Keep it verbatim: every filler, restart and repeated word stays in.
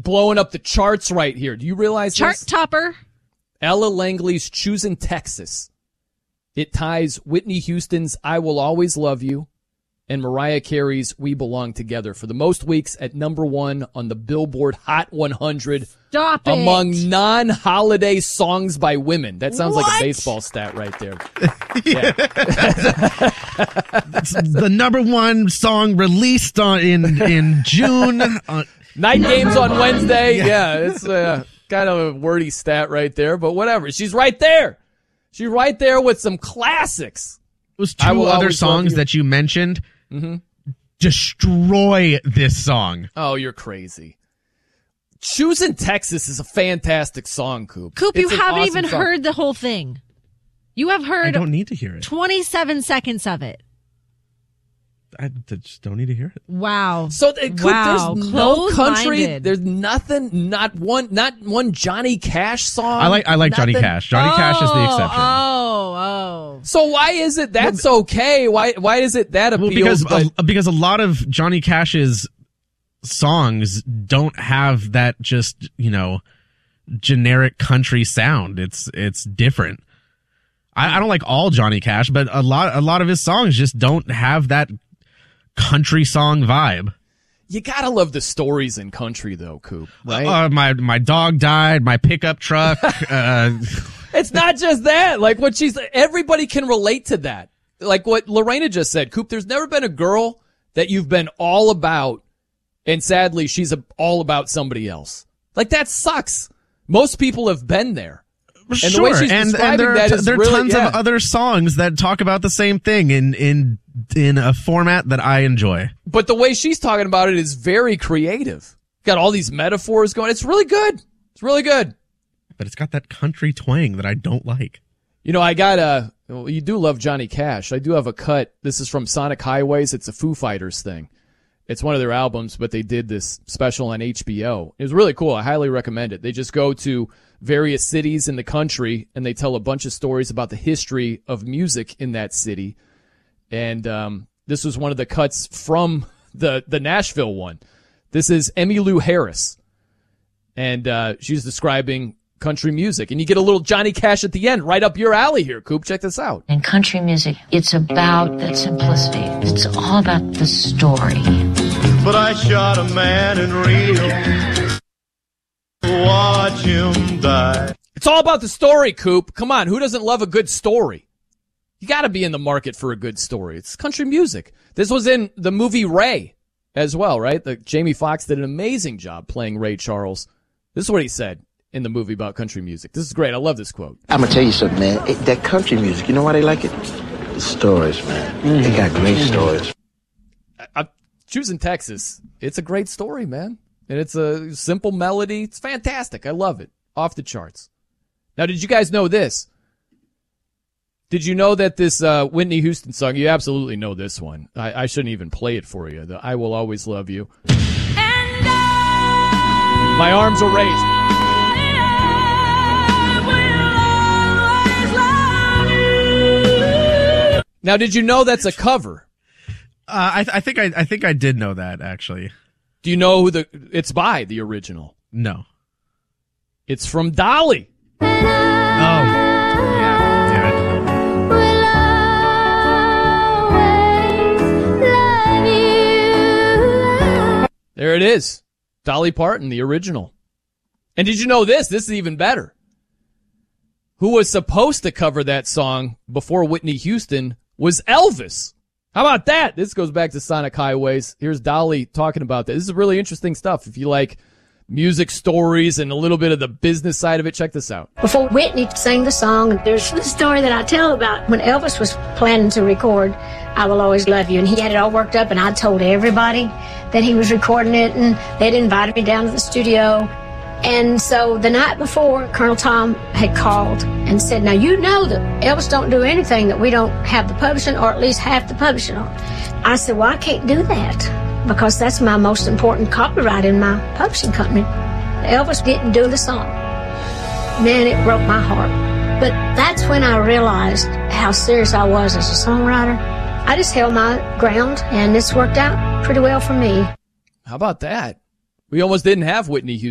blowing up the charts right here. Do you realize Chart this? topper. Ella Langley's Choosing Texas. It ties Whitney Houston's I Will Always Love You and Mariah Carey's We Belong Together for the most weeks at number one on the Billboard Hot one hundred. Stop it. Among non-holiday songs by women. That sounds What? like a baseball stat right there. It's the number one song released on in in June. Uh, Night games on Wednesday. Yeah, yeah it's uh, kind of a wordy stat right there, but whatever. She's right there. She's right there with some classics. Those two other songs you. that you mentioned mm-hmm. destroy this song. Oh, you're crazy. Choosing Texas is a fantastic song, Coop. Coop, it's you haven't awesome even song. heard the whole thing. You have heard I don't need to hear it. twenty-seven seconds of it. I just don't need to hear it. Wow. So uh, Coop, wow. there's no country. Close-minded. There's nothing. Not one. Not one Johnny Cash song. I like. I like nothing. Johnny Cash. Johnny oh, Cash is the exception. Oh, oh. So why is it that's well, okay? Why? Why is it that appeals? Well, because but- a, because a lot of Johnny Cash's songs don't have that just you know generic country sound. It's it's different. I, I don't like all Johnny Cash, but a lot a lot of his songs just don't have that country song vibe. You gotta love the stories in country, though, Coop. Right? Uh, my my dog died. My pickup truck. uh, it's not just that. Like what she's. Everybody can relate to that. Like what Lorena just said, Coop. There's never been a girl that you've been all about, and sadly, she's a, all about somebody else. Like that sucks. Most people have been there. And sure, the way she's and, describing and there are, that t- is there are really, tons yeah. of other songs that talk about the same thing in in in a format that I enjoy. But the way she's talking about it is very creative. Got all these metaphors going. It's really good. It's really good. But it's got that country twang that I don't like. You know, I got a. Well, you do love Johnny Cash. I do have a cut. This is from Sonic Highways. It's a Foo Fighters thing. It's one of their albums, but they did this special on H B O. It was really cool. I highly recommend it. They just go to various cities in the country, and they tell a bunch of stories about the history of music in that city. And um, this was one of the cuts from the, the Nashville one. This is Emmylou Harris, and uh, she's describing country music. And you get a little Johnny Cash at the end, right up your alley here, Coop. Check this out. In country music, it's about that simplicity. It's all about the story. But I shot a man in Rio. Watch him die. It's all about the story, Coop. Come on, who doesn't love a good story? You got to be in the market for a good story. It's country music. This was in the movie Ray as well, right? The, Jamie Foxx did an amazing job playing Ray Charles. This is what he said in the movie about country music. This is great. I love this quote. I'm going to tell you something, man. It, that country music, you know why they like it? The stories, man. Mm. They got great mm. stories. I, I'm choosing Texas. It's a great story, man. And it's a simple melody. It's fantastic. I love it. Off the charts. Now, did you guys know this? Did you know that this uh, Whitney Houston song, you absolutely know this one. I, I shouldn't even play it for you. The I Will Always Love You. And I My arms are raised. Now, did you know that's a cover? Uh, I, th- I think I, I think I did know that actually. Do you know who the? It's by the original. No. It's from Dolly. Oh, yeah, damn it. There it is, Dolly Parton, the original. And did you know this? This is even better. Who was supposed to cover that song before Whitney Houston was Elvis. How about that? This goes back to Sonic Highways. Here's Dolly talking about that. This is really interesting stuff. If you like music stories and a little bit of the business side of it, check this out. Before Whitney sang the song, there's the story that I tell about when Elvis was planning to record I Will Always Love You, and he had it all worked up, and I told everybody that he was recording it, and they'd invited me down to the studio. And so the night before, Colonel Tom had called and said, now you know that Elvis don't do anything that we don't have the publishing or at least half the publishing on. I said, well, I can't do that because that's my most important copyright in my publishing company. Elvis didn't do the song. Man, it broke my heart. But that's when I realized how serious I was as a songwriter. I just held my ground, and this worked out pretty well for me. How about that? We almost didn't have Whitney Houston.